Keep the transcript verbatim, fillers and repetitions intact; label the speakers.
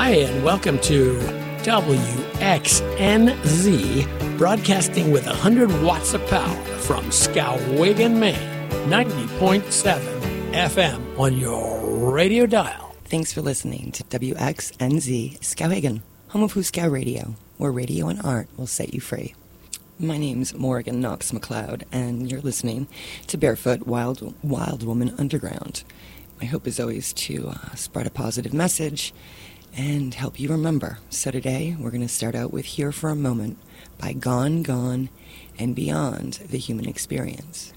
Speaker 1: Hi, and welcome to W X N Z, broadcasting with one hundred watts of power from Skowhegan, Maine, ninety point seven F M on your radio dial.
Speaker 2: Thanks for listening to W X N Z Skowhegan, home of Huskow Radio, where radio and art will set you free. My name's Morgan Knox McLeod, and you're listening to Barefoot Wild, Wild Woman Underground. My hope is always to uh, spread a positive message and help you remember. So today, we're going to start out with Here for a Moment by Gone, Gone, and Beyond the Human Experience.